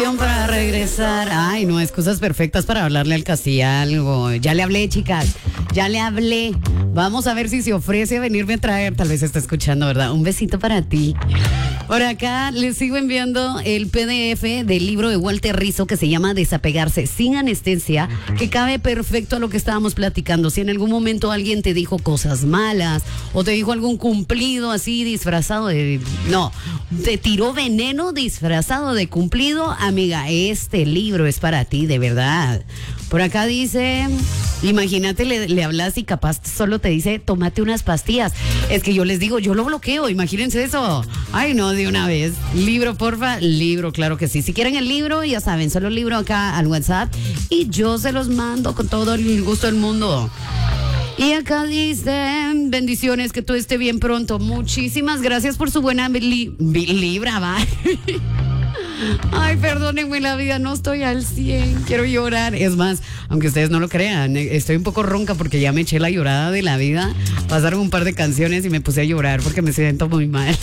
canción para regresar. Ay, no, excusas perfectas para hablarle al Casi algo. Ya le hablé, chicas. Ya le hablé. Vamos a ver si se ofrece a venirme a traer. Tal vez está escuchando, ¿verdad? Un besito para ti. Por acá les sigo enviando el PDF del libro de Walter Rizzo que se llama Desapegarse sin anestesia, que cabe perfecto a lo que estábamos platicando. Si en algún momento alguien te dijo cosas malas o te dijo algún cumplido así disfrazado de... No, te tiró veneno disfrazado de cumplido, amiga, este libro es para ti, de verdad. Por acá dice, imagínate, le hablas y capaz solo te dice, tómate unas pastillas. Es que yo les digo, yo lo bloqueo, imagínense eso. Ay, no, de una vez. Libro, porfa, libro, claro que sí. Si quieren el libro, ya saben, solo el libro acá al WhatsApp y yo se los mando con todo el gusto del mundo. Y acá dicen, bendiciones, que todo esté bien pronto. Muchísimas gracias por su buena libra, va. Ay, perdónenme la vida, no estoy al 100, quiero llorar. Es más, aunque ustedes no lo crean, estoy un poco ronca porque ya me eché la llorada de la vida. Pasaron un par de canciones y me puse a llorar porque me siento muy mal.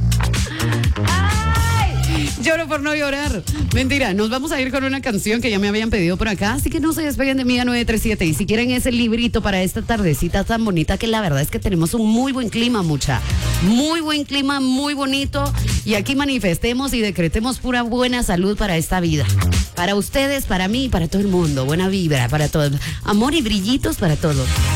Lloro por no llorar. Mentira, nos vamos a ir con una canción que ya me habían pedido por acá, así que no se despeguen de mí a 937. Y si quieren ese librito para esta tardecita tan bonita, que la verdad es que tenemos un muy buen clima, mucha. Muy buen clima, muy bonito. Y aquí manifestemos y decretemos pura buena salud para esta vida. Para ustedes, para mí, para todo el mundo. Buena vibra para todos. Amor y brillitos para todos.